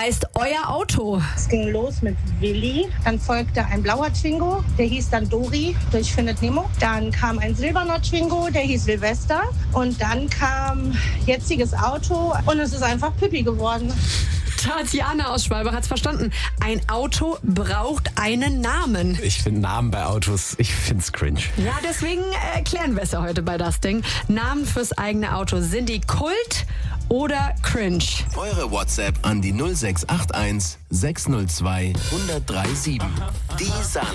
heißt euer Auto? Es ging los mit Willi, dann folgte ein blauer Twingo, der hieß dann Dori durch Findet Nemo. Dann kam ein silberner Twingo, der hieß Silvester. Und dann kam jetziges Auto und es ist einfach Pippi geworden. Tatjana aus Schwalbach hat's verstanden. Ein Auto braucht einen Namen. Ich finde Namen bei Autos, ich find's cringe. Ja, deswegen erklären wir es ja heute bei das Ding. Namen fürs eigene Auto. Sind die Kult oder cringe? Eure WhatsApp an die 0681 602 1037. Die Sahne.